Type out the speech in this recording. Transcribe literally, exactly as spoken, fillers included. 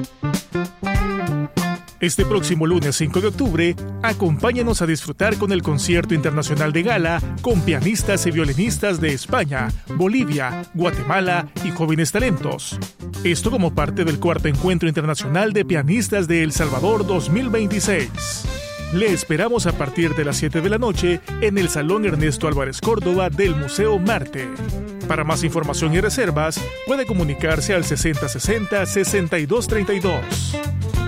Este próximo lunes cinco de octubre, acompáñanos a disfrutar con el Concierto Internacional de Gala con pianistas y violinistas de España, Bolivia, Guatemala y jóvenes talentos. Esto como parte del cuarto Encuentro Internacional de Pianistas de El Salvador dos mil veintiséis. Le esperamos a partir de las siete de la noche en el Salón Ernesto Álvarez Córdoba del Museo Marte. Para más información y reservas, puede comunicarse al sesenta sesenta, sesenta y dos treinta y dos.